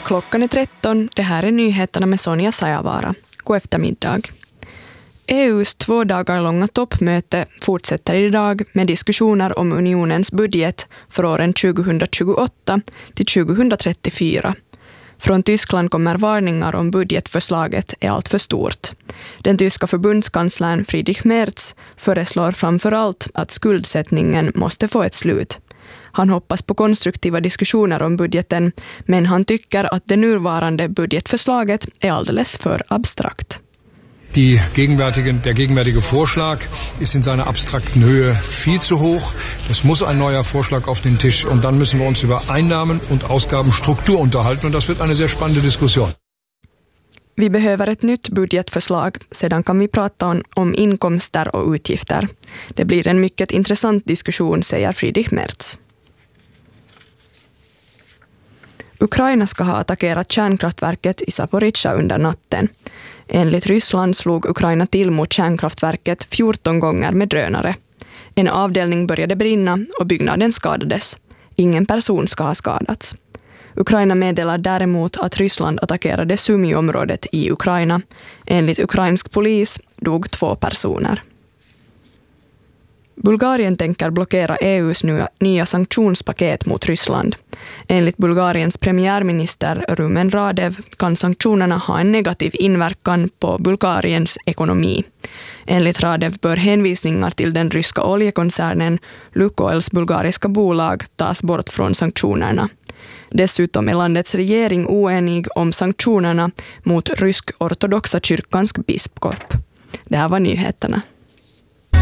Klockan är 13, det här är nyheterna med Sonja Sajavara. God eftermiddag. EUs 2 dagar långa toppmöte fortsätter idag med diskussioner om unionens budget för åren 2028 till 2034. Från Tyskland kommer varningar om budgetförslaget är allt för stort. Den tyska förbundskanslern Friedrich Merz föreslår framförallt att skuldsättningen måste få ett slut. Han hoppas på konstruktiva diskussioner om budgeten, men han tycker att det nuvarande budgetförslaget är alldeles för abstrakt. Der gegenwärtige Vorschlag ist in seiner abstrakten Höhe viel zu hoch. Es muss ein neuer Vorschlag auf den Tisch und dann müssen wir uns über Einnahmen und Ausgabenstruktur unterhalten und das wird eine sehr spannende Diskussion. Vi behöver ett nytt budgetförslag, sedan kan vi prata om inkomster och utgifter. Det blir en mycket intressant diskussion, säger Friedrich Merz. Ukraina ska ha attackerat kärnkraftverket i Zaporizjzja under natten. Enligt Ryssland slog Ukraina till mot kärnkraftverket 14 gånger med drönare. En avdelning började brinna och byggnaden skadades. Ingen person ska ha skadats. Ukraina meddelar däremot att Ryssland attackerade Sumy-området i Ukraina. Enligt ukrainsk polis dog 2 personer. Bulgarien tänker blockera EUs nya sanktionspaket mot Ryssland. Enligt Bulgariens premiärminister Rumen Radev kan sanktionerna ha en negativ inverkan på Bulgariens ekonomi. Enligt Radev bör hänvisningar till den ryska oljekoncernen Lukoils bulgariska bolag tas bort från sanktionerna. Dessutom är landets regering oenig om sanktionerna mot rysk-ortodoxa kyrkans biskop. Det här var nyheterna.